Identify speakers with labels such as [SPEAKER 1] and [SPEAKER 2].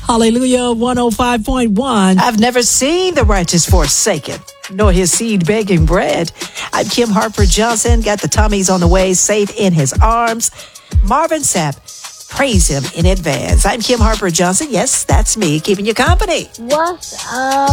[SPEAKER 1] Hallelujah 105.1.
[SPEAKER 2] I've never seen the righteous forsaken, nor his seed begging bread. I'm Kim Harper Johnson. Got the Tommies on the way, safe in his arms. Marvin Sapp, praise him in advance. I'm Kim Harper Johnson. Yes, that's me, keeping you company.
[SPEAKER 3] What's up?